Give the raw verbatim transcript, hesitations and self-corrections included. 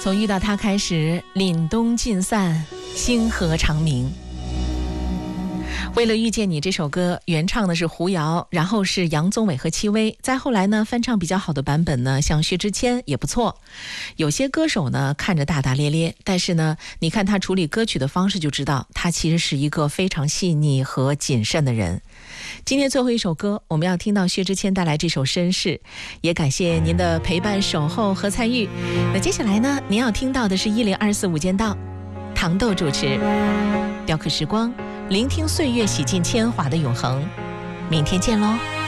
从遇到他开始，凛冬尽散，星河长明。为了遇见你这首歌，原唱的是胡瑶，然后是杨宗纬和戚薇，再后来呢翻唱比较好的版本呢，像薛之谦也不错。有些歌手呢看着大大咧咧，但是呢你看他处理歌曲的方式就知道，他其实是一个非常细腻和谨慎的人。今天最后一首歌，我们要听到薛之谦带来这首《绅士》，也感谢您的陪伴、守候和参与。那接下来呢，您要听到的是一零二四无间道，糖豆主持，雕刻时光，聆听岁月洗尽铅华的永恒。明天见喽。